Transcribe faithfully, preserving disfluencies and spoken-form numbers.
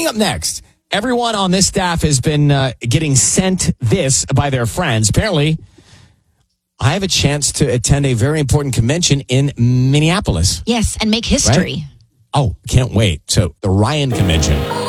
Coming up next, everyone on this staff has been uh, getting sent this by their friends. Apparently, I have a chance to attend a very important convention in Minneapolis. Yes, and make history. Right? Oh, can't wait. So the Ryan Convention.